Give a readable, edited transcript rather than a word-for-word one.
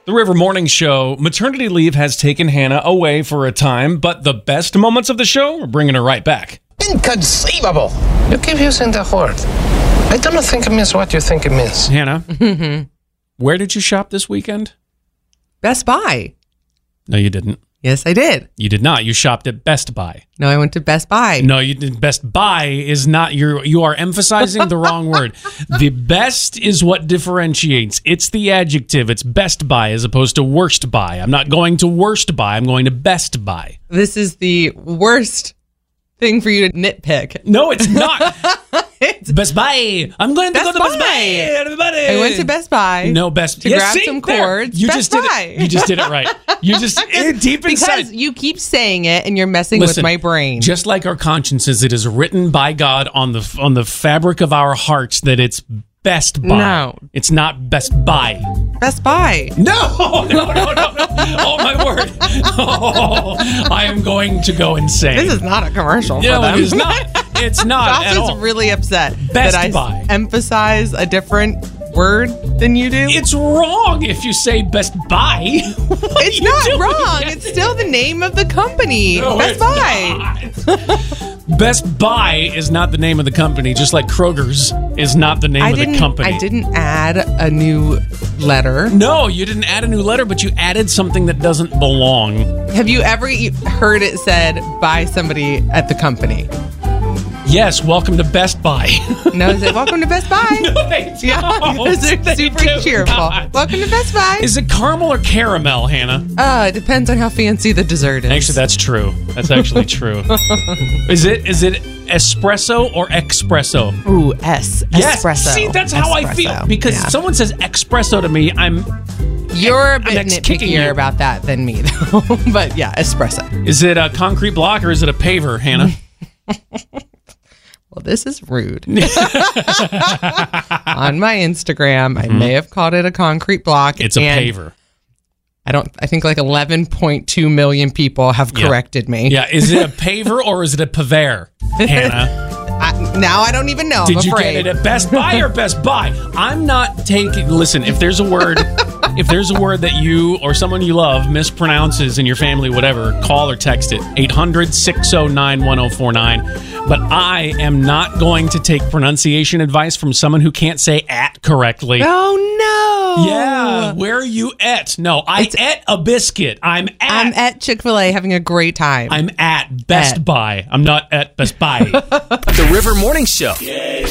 The River Morning Show, maternity leave has taken Hannah away for a time, but the best moments of the show are bringing her right back. Inconceivable! You keep using the word. I don't think it means what you think it means. Hannah, where did you shop this weekend? Best Buy. No, you didn't. Yes, I did. You did not. You shopped at Best Buy. No, I went to Best Buy. No, you didn't. Best Buy is not you are emphasizing the wrong word. The best is what differentiates. It's the adjective. It's Best Buy as opposed to Worst Buy. I'm not going to Worst Buy. I'm going to Best Buy. This is the worst thing for you to nitpick. No, it's not. Best Buy. I'm going to go to Best Buy. Everybody. I went to Best Buy. No, Best to grab some cords. You Best just did Buy. it. You just did it right. You just deep inside. Because you keep saying it and you're messing with my brain. Just like our consciences, it is written by God on the fabric of our hearts that it's Best Buy. No. It's not Best Buy. Best Buy. No. Oh, my word. Oh, I am going to go insane. This is not a commercial for No, them. it is not. It's not at Josh all. is really upset Best that I Buy. emphasize a different word than you do. It's wrong if you say Best Buy. It's not wrong. It's still the name of the company. No, Best it's Buy. not. Best Buy is not the name of the company, just like Kroger's is not the name of the company. I didn't add a new letter. No, you didn't add a new letter, but you added something that doesn't belong. Have you ever heard it said by somebody at the company? Yes, welcome to Best Buy. No, is it welcome to Best Buy? No, they don't. Yeah, because they're They super do cheerful. not. Welcome to Best Buy. Is it caramel or caramel, Hannah? It depends on how fancy the dessert is. Actually, that's true. That's actually true. Is it espresso or espresso? Ooh, S. Yes. Espresso. See, that's how I feel. Espresso. Because Yeah. if someone says espresso to me, You're a bit I'm kicking nitpickier you. about that than me, though. But yeah, espresso. Is it a concrete block or is it a paver, Hannah? Well, this is rude. On my Instagram, I may have called it a concrete block. It's a and paver. I think like 11.2 million people have corrected me. Yeah, is it a paver or is it a paver, Hannah? Now I don't even know. Did I'm you afraid. get it at Best Buy or Best Buy? I'm not taking. Listen, if there's a word that you or someone you love mispronounces in your family, whatever, call or text it 800-609-1049. But I am not going to take pronunciation advice from someone who can't say "at" correctly. Oh no! Yeah, where are you at? No, I ate a biscuit. I'm at Chick-fil-A having a great time. I'm at Best Buy. I'm not at Best Buy. The River Morning Show.